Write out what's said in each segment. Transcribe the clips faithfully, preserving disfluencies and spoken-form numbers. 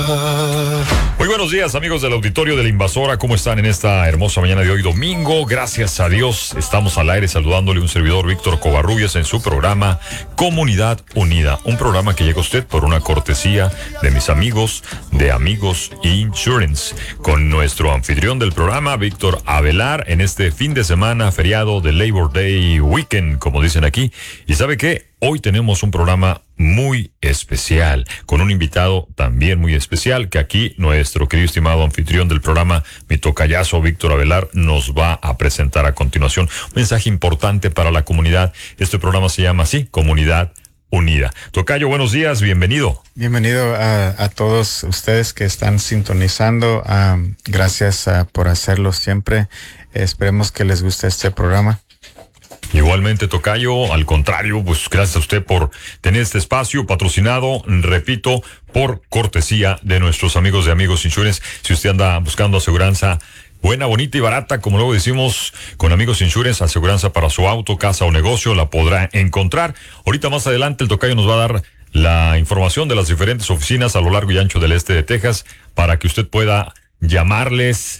Muy buenos días, amigos del auditorio de La Invasora. ¿Cómo están en esta hermosa mañana de hoy, domingo? Gracias a Dios, estamos al aire saludándole un servidor, Víctor Covarrubias, en su programa Comunidad Unida. Un programa que llega a usted por una cortesía de mis amigos de Amigos Insurance, con nuestro anfitrión del programa, Víctor Avelar, en este fin de semana feriado de Labor Day Weekend, como dicen aquí. ¿Y sabe qué? Hoy tenemos un programa muy especial, con un invitado también muy especial, que aquí nuestro querido estimado anfitrión del programa, mi tocayazo Víctor Avelar, nos va a presentar a continuación. Un mensaje importante para la comunidad. Este programa se llama así, Comunidad Unida. Tocayo, buenos días, bienvenido. Bienvenido a, a todos ustedes que están sintonizando. Um, gracias uh, por hacerlo siempre. Esperemos que les guste este programa. Igualmente, tocayo, al contrario, pues gracias a usted por tener este espacio patrocinado, repito, por cortesía de nuestros amigos de Amigos Insurance. Si usted anda buscando aseguranza buena, bonita y barata, como luego decimos, con Amigos Insurance, aseguranza para su auto, casa o negocio, la podrá encontrar. Ahorita más adelante el tocayo nos va a dar la información de las diferentes oficinas a lo largo y ancho del este de Texas para que usted pueda llamarles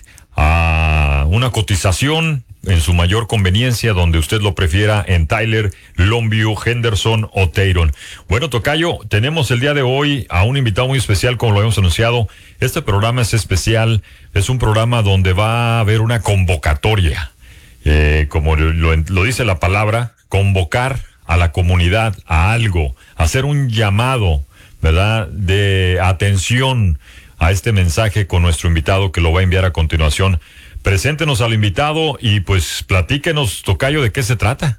a una cotización en su mayor conveniencia, donde usted lo prefiera, en Tyler, Longview, Henderson o Taron. Bueno, tocayo, tenemos el día de hoy a un invitado muy especial, como lo hemos anunciado. Este programa es especial, es un programa donde va a haber una convocatoria, eh, como lo, lo dice la palabra, convocar a la comunidad a algo, hacer un llamado, ¿verdad?, de atención a este mensaje con nuestro invitado, que lo va a enviar a continuación. Preséntenos al invitado y pues platíquenos, tocayo, de qué se trata.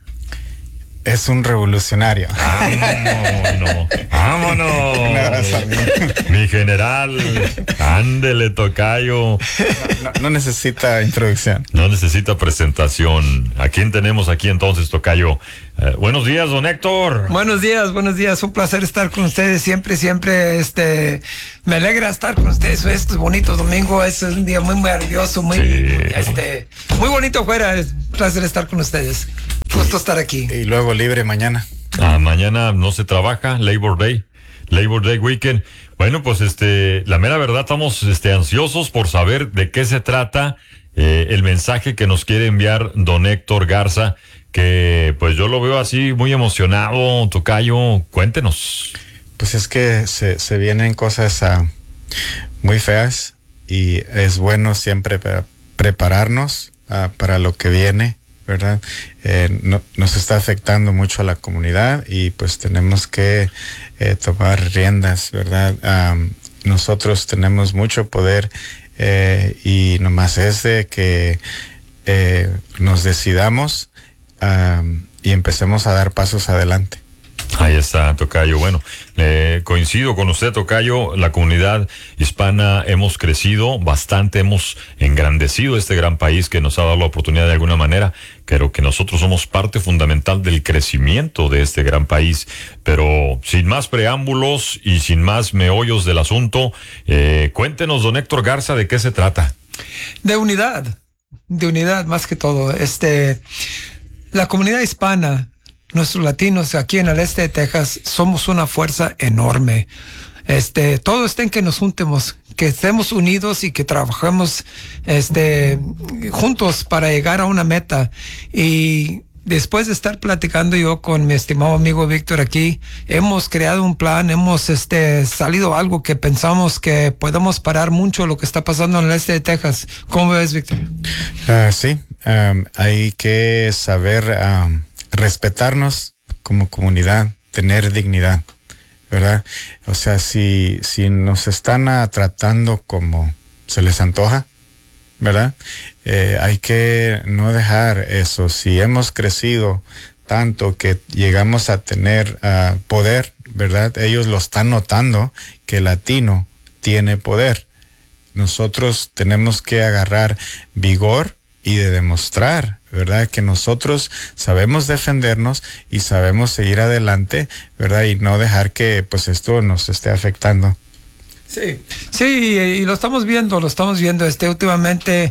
Es un revolucionario. Vámonos, vámonos. Un abrazo. Mi general, ándele, tocayo. No, no, no necesita introducción. No necesita presentación. ¿A quién tenemos aquí entonces, tocayo? Eh, buenos días, don Héctor. Buenos días, buenos días. Un placer estar con ustedes siempre, siempre. Este, me alegra estar con ustedes. Este bonito domingo, es un día muy maravilloso, muy, sí. este, muy bonito afuera. Es un placer estar con ustedes. Gusto estar aquí. Y luego libre mañana. Ah, mañana no se trabaja, Labor Day, Labor Day Weekend. Bueno, pues este, la mera verdad, estamos este ansiosos por saber de qué se trata eh, el mensaje que nos quiere enviar don Héctor Garza, que pues yo lo veo así muy emocionado, tocayo. Cuéntenos. Pues es que se, se vienen cosas uh, muy feas y es bueno siempre pre- prepararnos uh, para lo que viene, ¿verdad? Eh, no, nos está afectando mucho a la comunidad y pues tenemos que eh, tomar riendas, ¿verdad? Um, nosotros tenemos mucho poder eh, y nomás es de que eh, nos decidamos um, y empecemos a dar pasos adelante. Ahí está, tocayo. Bueno, eh, coincido con usted, tocayo. La comunidad hispana hemos crecido bastante, hemos engrandecido este gran país que nos ha dado la oportunidad de alguna manera. Creo que nosotros somos parte fundamental del crecimiento de este gran país. Pero sin más preámbulos y sin más meollos del asunto, eh, cuéntenos, don Héctor Garza, de qué se trata. De unidad, de unidad más que todo. Este, la comunidad hispana, nuestros latinos aquí en el este de Texas, somos una fuerza enorme. Este, todo está en que nos juntemos, que estemos unidos y que trabajemos este, juntos para llegar a una meta. Y después de estar platicando yo con mi estimado amigo Víctor aquí, hemos creado un plan, hemos este, salido algo que pensamos que podemos parar mucho lo que está pasando en el este de Texas. ¿Cómo ves, Víctor? Uh, sí, um, hay que saber Um, respetarnos como comunidad, tener dignidad, ¿verdad? O sea, si, si nos están uh, tratando como se les antoja, ¿verdad? Eh, hay que no dejar eso. Si hemos crecido tanto que llegamos a tener uh, poder, ¿verdad? Ellos lo están notando, que el latino tiene poder. Nosotros tenemos que agarrar vigor y de demostrar, ¿verdad?, que nosotros sabemos defendernos y sabemos seguir adelante, ¿verdad?, y no dejar que pues esto nos esté afectando. Sí, sí, y lo estamos viendo, lo estamos viendo. Este, últimamente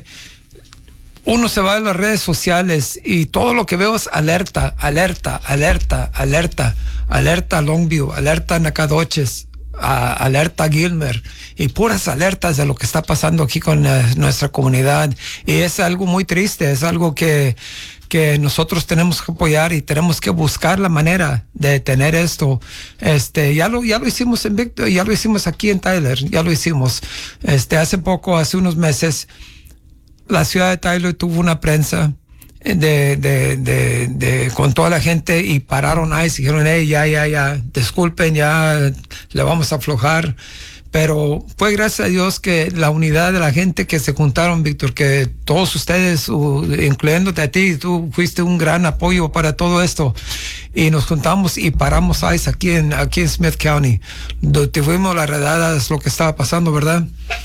uno se va a las redes sociales y todo lo que veo es alerta, alerta, alerta, alerta, alerta Longview, alerta Nacogdoches, a Alerta Gilmer, y puras alertas de lo que está pasando aquí con uh, nuestra comunidad. Y es algo muy triste, es algo que, que nosotros tenemos que apoyar y tenemos que buscar la manera de detener esto. Este, ya lo, ya lo hicimos en Victor, ya lo hicimos aquí en Tyler, ya lo hicimos. Este, hace poco, hace unos meses, la ciudad de Tyler tuvo una prensa De, de, de, de, con toda la gente, y pararon ahí, y dijeron, hey, ya, ya, ya, disculpen, ya le vamos a aflojar. Pero fue gracias a Dios que la unidad de la gente que se juntaron, Víctor, que todos ustedes, uh, incluyéndote a ti, tú fuiste un gran apoyo para todo esto. Y nos juntamos y paramos ICE aquí en, aquí en Smith County. Tuvimos las redadas, lo que estaba pasando, ¿verdad?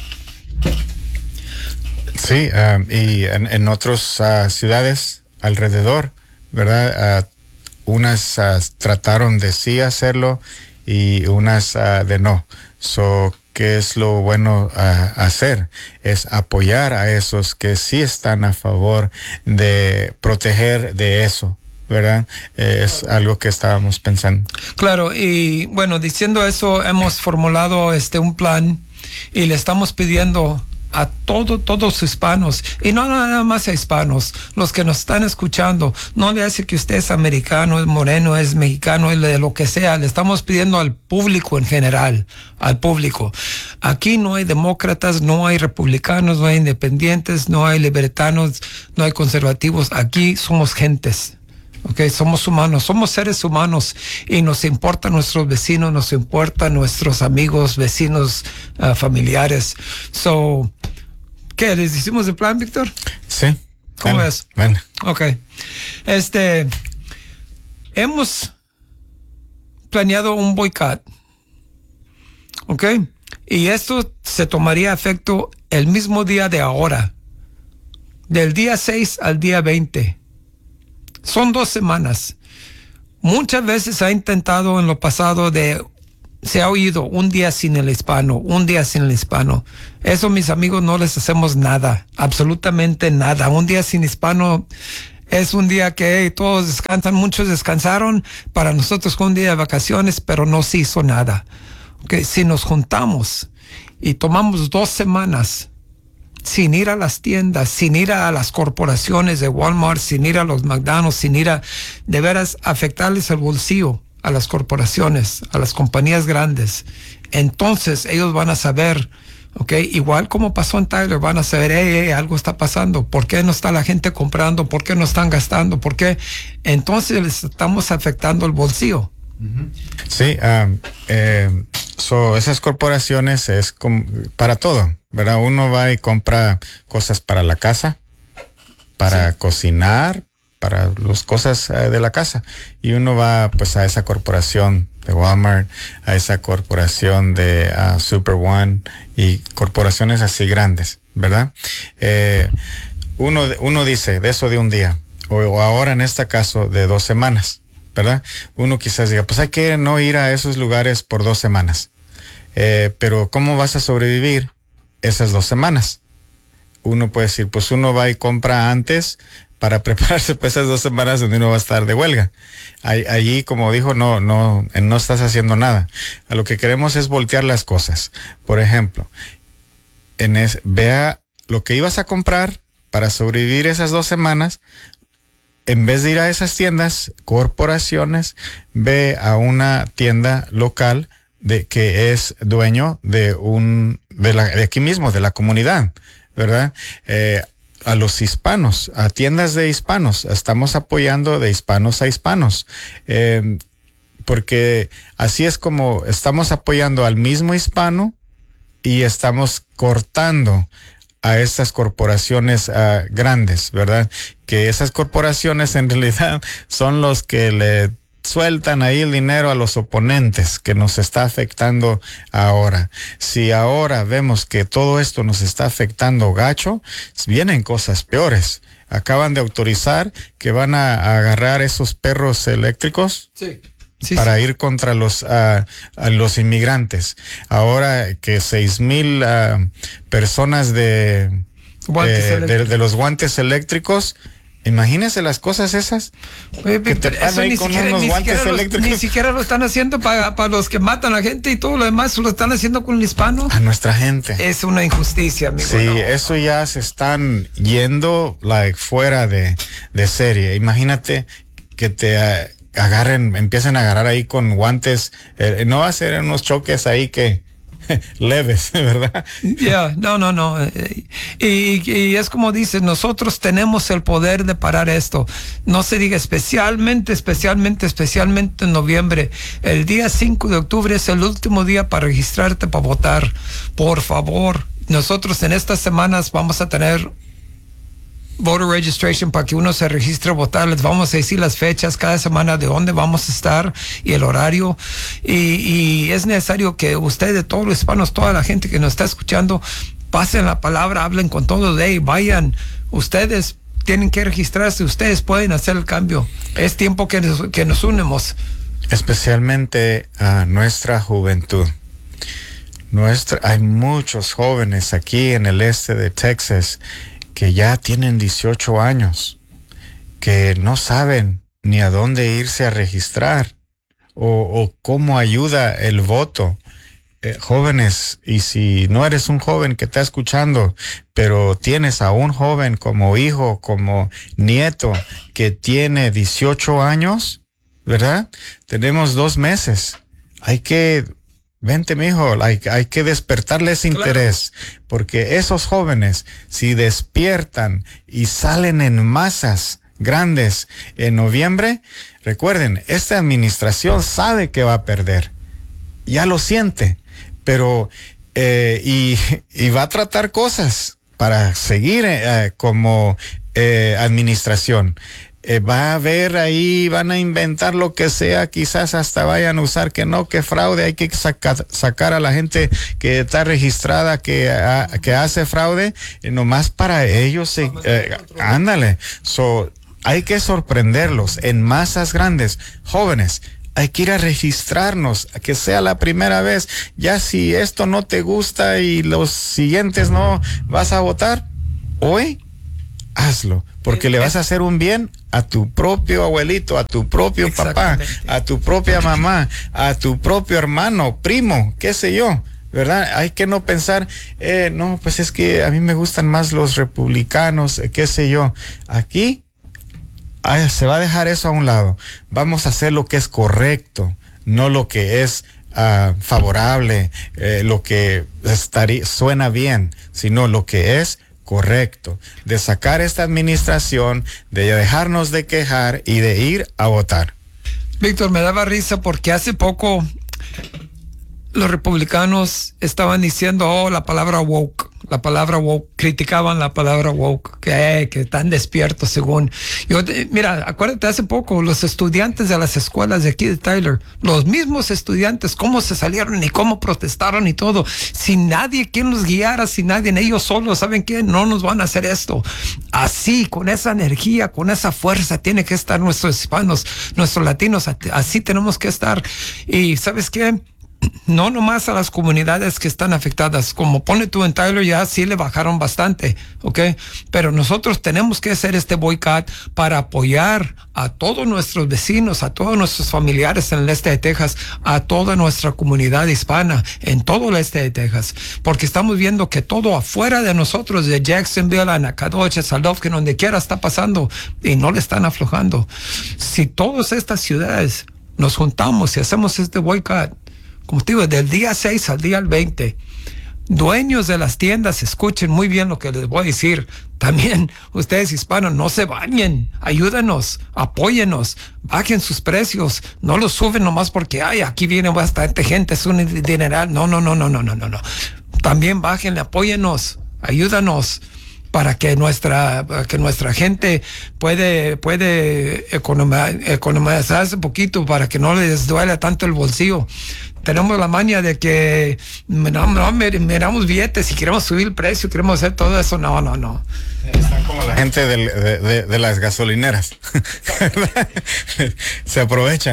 Sí, um, y en, en otras uh, ciudades alrededor, ¿verdad? Uh, unas uh, trataron de sí hacerlo y unas uh, de no. So, ¿qué es lo bueno uh, hacer? Es apoyar a esos que sí están a favor de proteger de eso, ¿verdad? Eh, es algo que estábamos pensando. Claro, y bueno, diciendo eso, hemos formulado este un plan y le estamos pidiendo a todo, todos los hispanos, y no nada más a hispanos, los que nos están escuchando, no le hace que usted es americano, es moreno, es mexicano, es de lo que sea, le estamos pidiendo al público en general, al público. Aquí no hay demócratas, no hay republicanos, no hay independientes, no hay libertanos, no hay conservativos, aquí somos gentes. Okay, somos humanos, somos seres humanos, y nos importan nuestros vecinos, nos importan nuestros amigos, vecinos, uh, familiares. So, ¿qué? ¿Les hicimos el plan, Víctor? Sí. ¿Cómo bueno, es? Bueno. Ok. Este, hemos planeado un boicot. Ok. Y esto se tomaría efecto el mismo día de ahora, del día seis al día veinte. Son dos semanas. Muchas veces se ha intentado en lo pasado de, se ha oído un día sin el hispano, un día sin el hispano. Eso, mis amigos, no les hacemos nada, absolutamente nada. Un día sin hispano es un día que hey, todos descansan, muchos descansaron, para nosotros fue un día de vacaciones, pero no se hizo nada. Okay, si nos juntamos y tomamos dos semanas sin ir a las tiendas, sin ir a las corporaciones de Walmart, sin ir a los McDonald's, sin ir a, de veras, afectarles el bolsillo a las corporaciones, a las compañías grandes, entonces ellos van a saber, ok, igual como pasó en Tyler, van a saber, hey, hey, algo está pasando, ¿por qué no está la gente comprando? ¿Por qué no están gastando? ¿Por qué? Entonces les estamos afectando el bolsillo. Sí, um, eh, so esas corporaciones es como para todo, ¿verdad? Uno va y compra cosas para la casa, para sí. cocinar, para las cosas uh, de la casa, y uno va pues a esa corporación de Walmart, a esa corporación de uh, Super One y corporaciones así grandes, ¿verdad? Eh, uno, uno dice de eso de un día, o, o ahora en este caso de dos semanas. ¿Verdad? Uno quizás diga, pues hay que no ir a esos lugares por dos semanas. Eh, pero ¿cómo vas a sobrevivir esas dos semanas? Uno puede decir, pues uno va y compra antes para prepararse para esas dos semanas donde uno va a estar de huelga. Ahí, allí, como dijo, no, no, no estás haciendo nada. A lo que queremos es voltear las cosas. Por ejemplo, en es, vea lo que ibas a comprar para sobrevivir esas dos semanas. En vez de ir a esas tiendas, corporaciones, ve a una tienda local de que es dueño de un de, la, de aquí mismo, de la comunidad, ¿verdad? Eh, a los hispanos, a tiendas de hispanos, estamos apoyando de hispanos a hispanos, eh, porque así es como estamos apoyando al mismo hispano y estamos cortando a estas corporaciones uh, grandes, ¿verdad? Que esas corporaciones en realidad son los que le sueltan ahí el dinero a los oponentes, que nos está afectando ahora. Si ahora vemos que todo esto nos está afectando gacho, vienen cosas peores. Acaban de autorizar que van a, a agarrar esos perros eléctricos. Sí. Sí, para sí. ir contra los uh, a los inmigrantes. Ahora que seis mil uh, personas de, eh, de, de los guantes eléctricos Imagínense las cosas esas. Oye, que te eso ahí ni, con siquiera, unos ni, guantes siquiera lo, eléctricos. ni siquiera lo están haciendo para, para los que matan a la gente y todo lo demás, lo están haciendo con el hispano. A nuestra gente. Es una injusticia, amigo. Sí, no. eso ya se están yendo like, fuera de, de serie. Imagínate que te uh, agarren, empiecen a agarrar ahí con guantes. Eh, no va a ser unos choques ahí que leves, ¿verdad? Ya, yeah, no, no, no. Y, y es como dices, nosotros tenemos el poder de parar esto. No se diga especialmente, especialmente, especialmente en noviembre. El día cinco de octubre es el último día para registrarte para votar. Por favor, nosotros en estas semanas vamos a tener voter registration para que uno se registre a votar. Les vamos a decir las fechas cada semana de dónde vamos a estar y el horario. Y, y es necesario que ustedes, todos los hispanos, toda la gente que nos está escuchando, pasen la palabra, hablen con todos de ahí, vayan. Ustedes tienen que registrarse, ustedes pueden hacer el cambio. Es tiempo que nos, que nos unemos. Especialmente a nuestra juventud. Nuestra, hay muchos jóvenes aquí en el este de Texas que ya tienen dieciocho años, que no saben ni a dónde irse a registrar o, o cómo ayuda el voto. Eh, jóvenes, y si no eres un joven que está escuchando, pero tienes a un joven como hijo, como nieto, que tiene dieciocho años, ¿verdad? Tenemos dos meses. Hay que... Vente, mijo, hay, hay que despertarle ese claro. interés, porque esos jóvenes, si despiertan y salen en masas grandes en noviembre, recuerden, esta administración sabe que va a perder, ya lo siente, pero eh, y, y va a tratar cosas para seguir eh, como eh, administración. Eh, va a haber ahí, van a inventar lo que sea, quizás hasta vayan a usar que no, que fraude, hay que sacar, sacar a la gente que está registrada, que, a, que hace fraude, eh, nomás para ellos, eh, eh, ándale, so, hay que sorprenderlos en masas grandes, jóvenes. Hay que ir a registrarnos, que sea la primera vez. Ya si esto no te gusta y los siguientes no vas a votar, hoy hazlo, porque le vas a hacer un bien a tu propio abuelito, a tu propio papá, a tu propia mamá, a tu propio hermano, primo, qué sé yo, ¿verdad? Hay que no pensar, eh, no, pues es que a mí me gustan más los republicanos, eh, qué sé yo. Aquí ay, se va a dejar eso a un lado. Vamos a hacer lo que es correcto, no lo que es uh, favorable, eh, lo que estaría, suena bien, sino lo que es correcto, de sacar esta administración, de dejarnos de quejar y de ir a votar. Víctor, me daba risa porque hace poco los republicanos estaban diciendo, oh, la palabra woke, la palabra woke, criticaban la palabra woke, que, que están despiertos según. Yo, mira, acuérdate, hace poco los estudiantes de las escuelas de aquí de Tyler, los mismos estudiantes, cómo se salieron y cómo protestaron y todo, sin nadie quien los guiara, sin nadie, ellos solos, ¿saben qué? No nos van a hacer esto. Así, con esa energía, con esa fuerza, tiene que estar nuestros hispanos, nuestros latinos, así tenemos que estar. Y ¿sabes qué? No nomás a las comunidades que están afectadas, como pone tú en Tyler, ya sí le bajaron bastante, ¿ok? Pero nosotros tenemos que hacer este boicot para apoyar a todos nuestros vecinos, a todos nuestros familiares en el este de Texas, a toda nuestra comunidad hispana en todo el este de Texas, porque estamos viendo que todo afuera de nosotros, de Jacksonville, a Nacogdoches, Sadovkin, donde quiera está pasando y no le están aflojando. Si todas estas ciudades nos juntamos y hacemos este boicot, como te digo, del día seis al día veinte, dueños de las tiendas, escuchen muy bien lo que les voy a decir. También ustedes hispanos, no se bañen, ayúdenos, apóyenos, bajen sus precios, no los suben nomás porque, ay, aquí viene bastante gente, es un dineral. No, no, no, no, no, no, no, no. También bajen, apóyenos, ayúdanos, para que nuestra para que nuestra gente puede puede economizarse un poquito, para que no les duele tanto el bolsillo. Tenemos la maña de que no, no miramos billetes y queremos subir el precio, queremos hacer todo eso. No, no, no. Están como la gente de, de, de, de las gasolineras. Se aprovechan.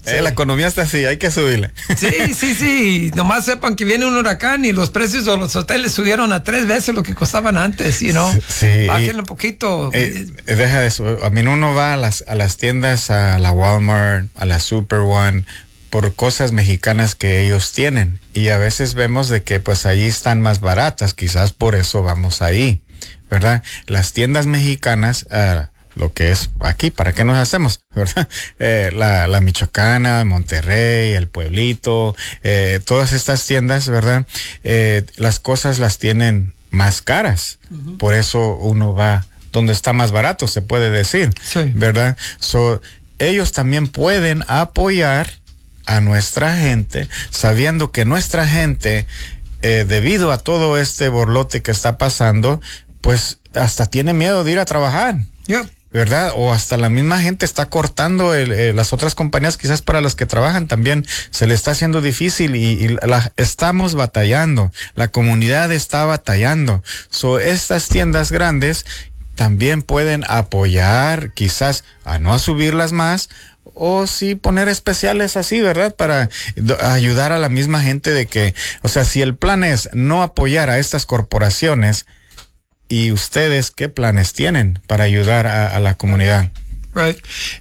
Sí. Eh, la economía está así, hay que subirle. Sí, sí, sí. Nomás sepan que viene un huracán y los precios de los hoteles subieron a tres veces lo que costaban antes, you know? Sí. Bájenle un poquito. Eh, deja eso. A mí uno va a las, a las tiendas, a la Walmart, a la Super One, por cosas mexicanas que ellos tienen. Y a veces vemos de que pues ahí están más baratas, quizás por eso vamos ahí, ¿verdad? Las tiendas mexicanas... Uh, lo que es aquí, ¿para qué nos hacemos? ¿Verdad? Eh, la, la Michoacana, Monterrey, el Pueblito, eh, todas estas tiendas, ¿verdad? Eh, las cosas las tienen más caras. Uh-huh. Por eso uno va donde está más barato, se puede decir, sí. ¿verdad? So, ellos también pueden apoyar a nuestra gente, sabiendo que nuestra gente, eh, debido a todo este borlote que está pasando, pues hasta tiene miedo de ir a trabajar. Yeah. ¿Verdad? O hasta la misma gente está cortando el, eh, las otras compañías, quizás para las que trabajan también se le está haciendo difícil y, y la, estamos batallando, la comunidad está batallando. So, estas tiendas grandes también pueden apoyar quizás a no a subirlas más, o sí poner especiales así, ¿verdad? Para do, ayudar a la misma gente de que, o sea, si el plan es no apoyar a estas corporaciones, ¿y ustedes qué planes tienen para ayudar a, a la comunidad? Right.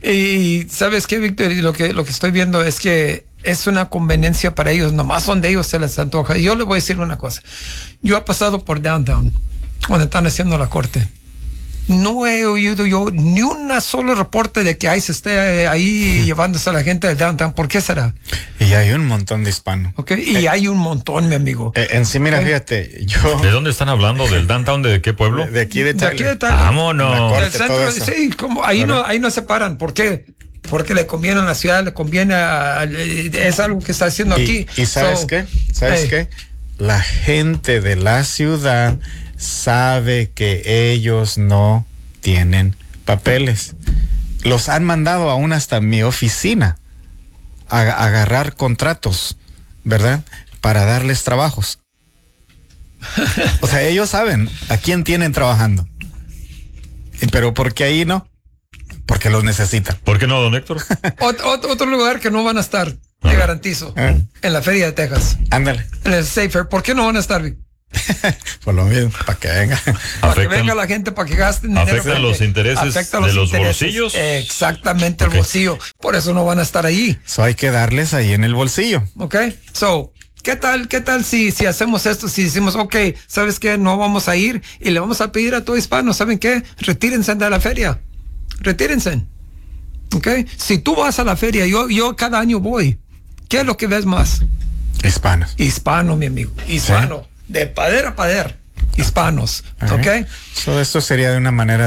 Y sabes qué, Víctor, lo que lo que estoy viendo es que es una conveniencia para ellos, nomás donde ellos se les antoja. Y yo le voy a decir una cosa. Yo he pasado por downtown, donde están haciendo la corte. No he oído yo ni una sola reporte de que ICE esté ahí llevándose a la gente del downtown. ¿Por qué será? Y hay un montón de hispanos. Okay. Y eh, hay un montón, mi amigo. Eh, en sí, mira, okay. Fíjate, yo... ¿De dónde están hablando? ¿Del downtown? ¿De qué pueblo? De, de aquí de Tyler. De aquí de Tyler. Vámonos. Del centro, sí, como, ahí, no, ahí no se paran. ¿Por qué? Porque le conviene a la ciudad, le conviene a... a es algo que está haciendo y, aquí. ¿Y sabes so, qué? ¿Sabes hey. qué? La gente de la ciudad sabe que ellos no tienen papeles. Los han mandado aún hasta mi oficina a, a agarrar contratos, ¿verdad? Para darles trabajos. O sea, ellos saben a quién tienen trabajando. Pero ¿por qué ahí no? Porque los necesitan. ¿Por qué no, don Héctor? Ot otro, otro lugar que no van a estar, te ah. garantizo, ah. en la Feria de Texas. Ándale. En el State Fair. ¿Por qué no van a estar? Por lo mismo, para que venga. Para que venga la gente, para que gasten dinero. ¿Afectan los intereses afecta los de los intereses. bolsillos? Exactamente, okay. El bolsillo. Por eso no van a estar ahí. So hay que darles ahí en el bolsillo. Ok, so, ¿qué tal, qué tal si, si hacemos esto? Si decimos, ok, ¿sabes qué? No vamos a ir y le vamos a pedir a todo hispano, ¿saben qué? Retírense de la feria. Retírense. Ok, si tú vas a la feria, yo, yo cada año voy. ¿Qué es lo que ves más? Hispanos. Hispano, mi amigo. Hispano. ¿Sí? De pader a pader, hispanos, ¿ok? So, esto sería de una manera